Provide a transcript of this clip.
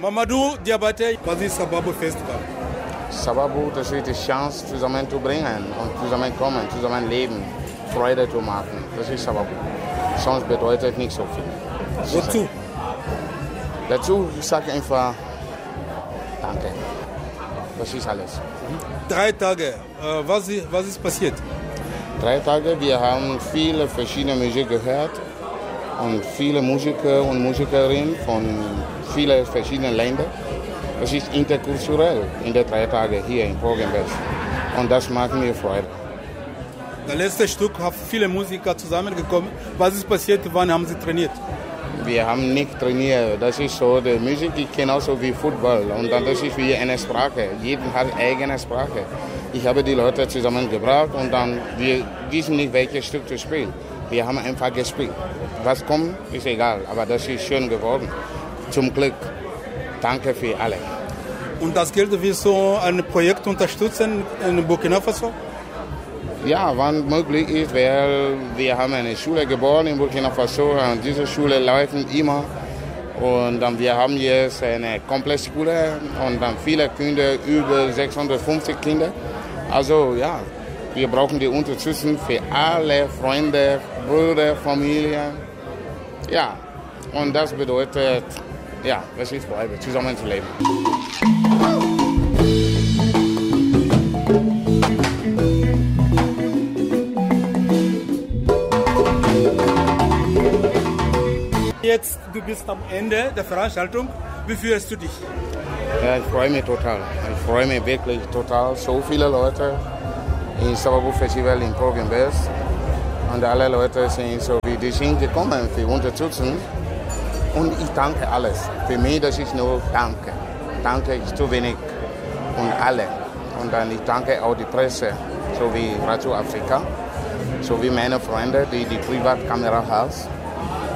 Mamadou Diabaté, was ist Sababu Festival? Sababu, das ist die Chance, zusammen zu bringen und zusammenkommen, zusammen leben, Freude zu machen. Das ist Sababu. Sonst bedeutet nicht so viel. Wozu? Dazu sage ich einfach Danke. Das ist alles. 3 Tage. Was ist passiert? 3 Tage, wir haben viele verschiedene Musik gehört und viele Musiker und Musikerinnen von vielen verschiedenen Ländern. Das ist interkulturell in den 3 Tagen hier in Porgenwest. Und das macht mir Freude. Das letzte Stück haben viele Musiker zusammengekommen. Was ist passiert? Wann haben Sie trainiert? Wir haben nicht trainiert. Das ist so, die Musik ist genauso wie Football. Und dann das ist wie eine Sprache. Jeder hat eigene Sprache. Ich habe die Leute zusammengebracht und dann, wir wissen nicht, welches Stück zu spielen. Wir haben einfach gespielt. Was kommt, ist egal. Aber das ist schön geworden. Zum Glück. Danke für alle. Und das Geld wird so ein Projekt unterstützen in Burkina Faso? Ja, wann möglich ist, weil wir haben eine Schule geboren in Burkina Faso und diese Schule läuft immer. Und dann wir haben jetzt eine Komplettschule und dann viele Kinder, über 650 Kinder. Also ja, wir brauchen die Unterstützung für alle Freunde, Brüder, Familie. Ja, und das bedeutet, ja, es ist Freude, zusammen zu leben. Jetzt, du bist am Ende der Veranstaltung. Wie fühlst du dich? Ja, ich freue mich total. Ich freue mich wirklich total. So viele Leute im Sababu Festival in Porgenwest. Und alle Leute sind so wie die sind gekommen für Unterstützung. Und ich danke alles. Für mich, das ist nur Danke. Danke ist zu wenig. Und alle. Und dann ich danke auch die Presse, so wie Radio Afrika, so wie meine Freunde, die die Privatkamera haben.